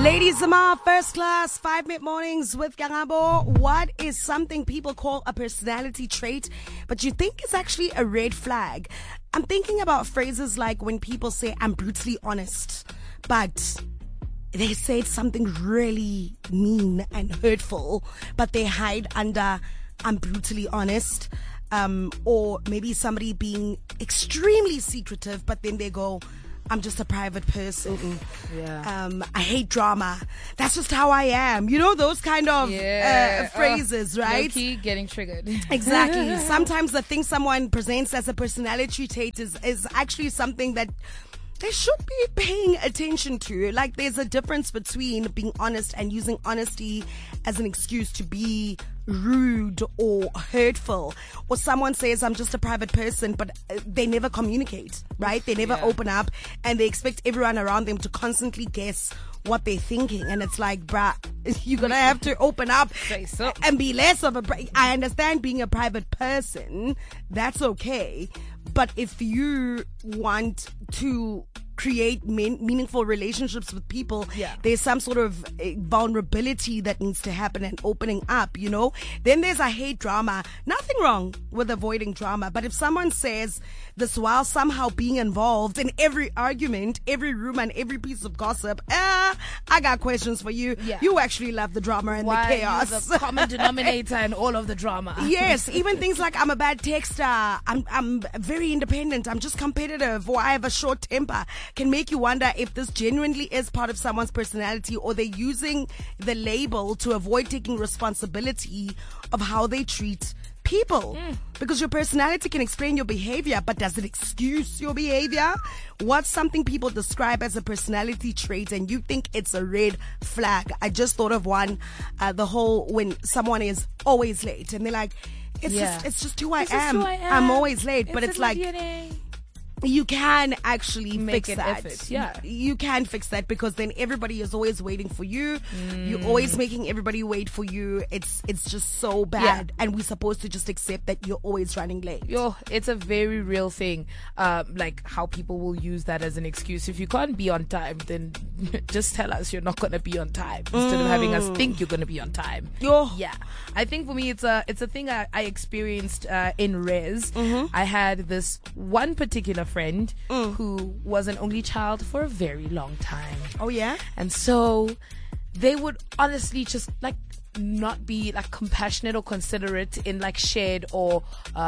Ladies Zama, first class, 5-minute mornings with Karabo. What is something people call a personality trait, but you think is actually a red flag? I'm thinking about phrases like when people say, I'm brutally honest, but they say something really mean and hurtful, but they hide under, I'm brutally honest. Or maybe somebody being extremely secretive, but then they go, I'm just a private person. Yeah. I hate drama. That's just how I am. You know, those kind of phrases, right? Low-key getting triggered. Exactly. Sometimes the thing someone presents as a personality trait is actually something that they should be paying attention to. Like, there's a difference between being honest and using honesty as an excuse to be rude or hurtful. Or someone says, I'm just a private person, but they never communicate, right? They never open up, and they expect everyone around them to constantly guess what they're thinking. And it's like, bruh, you're gonna have to open up and be less of a... I understand being a private person, that's okay. But if you want to create meaningful relationships with people, there's some sort of vulnerability that needs to happen and opening up, you know. Then there's I hate drama. Nothing wrong with avoiding drama, but if someone says this while somehow being involved in every argument, every rumor, and every piece of gossip, I got questions for you. You actually love the drama and the chaos. Why the common denominator in all of the drama? Yes, even things like I'm a bad texter, I'm very independent, I'm just competitive, or I have a short temper, can make you wonder if this genuinely is part of someone's personality, or they're using the label to avoid taking responsibility of how they treat people. Because your personality can explain your behavior, but does it excuse your behavior? What's something people describe as a personality trait and you think it's a red flag? I just thought of one, the whole when someone is always late and they're like, it's just who I am. I'm always late, but it's like DNA. You can actually fix that. Effort. You can fix that, because then everybody is always waiting for you. You're always making everybody wait for you. It's just so bad. And we're supposed to just accept that you're always running late. It's a very real thing. Like how people will use that as an excuse. If you can't be on time, then just tell us you're not going to be on time instead of having us think you're going to be on time. Yeah. I think for me, it's a thing I experienced in res. I had this one particular friend who was an only child for a very long time. Oh yeah? And so they would honestly just like not be like compassionate or considerate in like shared or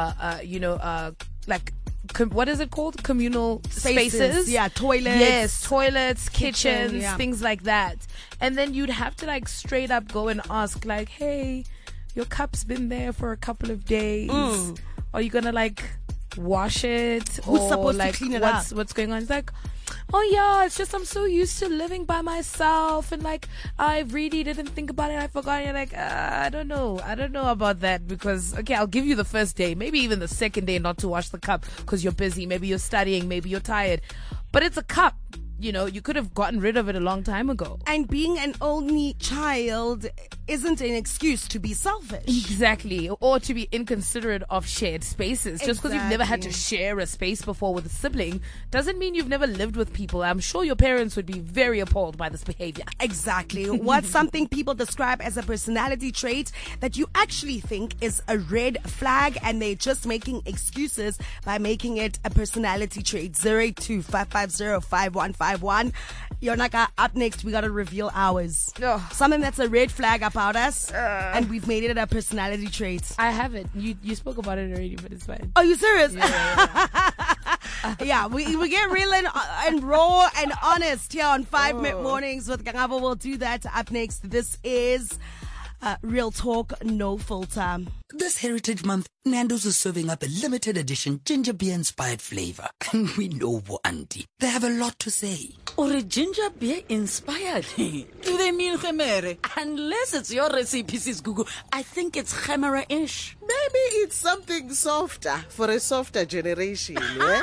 like what is it called? Communal spaces. Yeah, toilets. Yes, toilets, kitchens, things like that. And then you'd have to like straight up go and ask like, hey, your cup's been there for a couple of days. Are you gonna like wash it? Who's or supposed like to clean it up? What's going on? It's like, oh yeah, it's just I'm so used to living by myself, and like I really didn't think about it. I forgot. And you're like, I don't know about that, because okay, I'll give you the first day, maybe even the second day, not to wash the cup because you're busy. Maybe you're studying. Maybe you're tired. But it's a cup. You know, you could have gotten rid of it a long time ago. And being an only child isn't an excuse to be selfish. Exactly. Or to be inconsiderate of shared spaces. Just because you've never had to share a space before with a sibling doesn't mean you've never lived with people. I'm sure your parents would be very appalled by this behavior. Exactly. What's something people describe as a personality trait that you actually think is a red flag, and they're just making excuses by making it a personality trait? 082-550-5151. Yonaka, up next, we gotta reveal ours. Something that's a red flag about us, and we've made it a personality trait. I have it. You spoke about it already, but it's fine. Are you serious? Yeah, we get real and raw and honest here on 5-minute mornings with Kangabo. We'll do that up next. This is Real Talk, No Filter. This Heritage Month, Nando's is serving up a limited edition ginger beer inspired flavor. And we know Auntie, they have a lot to say. Or a ginger beer inspired? Do they mean Khemere? Unless it's your recipe, Sis Gugu, I think it's Khemera-ish. Maybe it's something softer for a softer generation, yeah?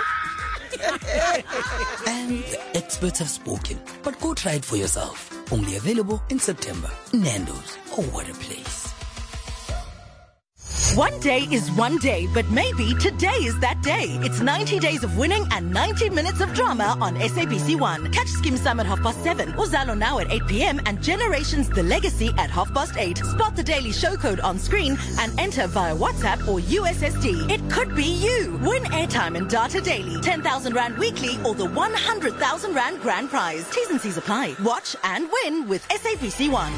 And the experts have spoken, but go try it for yourself. Only available in September. Nando's, oh what a place. One day is one day, but maybe today is that day. It's 90 days of winning and 90 minutes of drama on SABC1. Catch Skim Sam at 7:30, Uzalo now at 8 p.m. and Generations The Legacy at 8:30. Spot the daily show code on screen and enter via WhatsApp or USSD. It could be you. Win airtime and data daily, 10,000 Rand weekly or the 100,000 Rand grand prize. T's and C's apply. Watch and win with SABC1.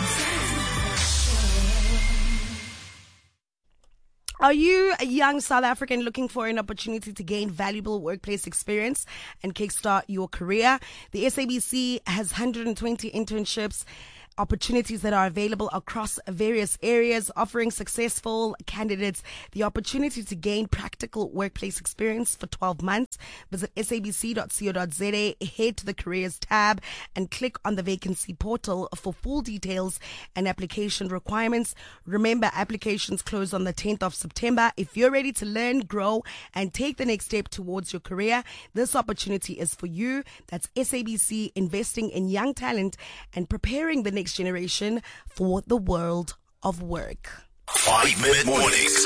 Are you a young South African looking for an opportunity to gain valuable workplace experience and kickstart your career? The SABC has 120 internships opportunities that are available across various areas, offering successful candidates the opportunity to gain practical workplace experience for 12 months. Visit sabc.co.za, head to the careers tab and click on the vacancy portal for full details and application requirements. Remember, applications close on the 10th of September. If you're ready to learn, grow and take the next step towards your career, this opportunity is for you. That's SABC, investing in young talent and preparing the next generation for the world of work. 5 Minute Mornings.